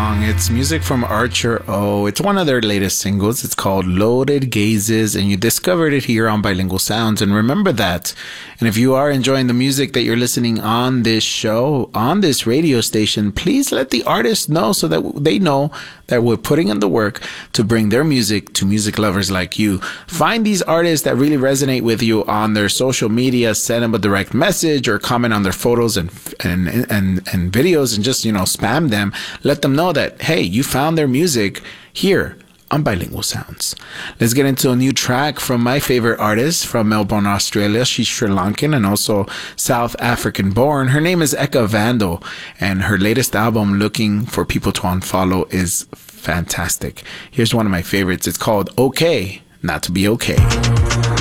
song. It's music from Archer O. It's one of their latest singles. It's called Loaded Gazes, and you discovered it here on Bilingual Sounds. And remember that. And if you are enjoying the music that you're listening on this show, on this radio station, please let the artist know so that they know that we're putting in the work to bring their music to music lovers like you. Find these artists that really resonate with you on their social media, send them a direct message or comment on their photos and videos, and just, spam them. Let them know that, hey, you found their music here on Bilingual Sounds. Let's get into a new track from my favorite artist from Melbourne, Australia. She's Sri Lankan and also South African born. Her name is Eka Vando, and her latest album, Looking for People to Unfollow, is fantastic. Here's one of my favorites. It's called Okay Not to Be Okay.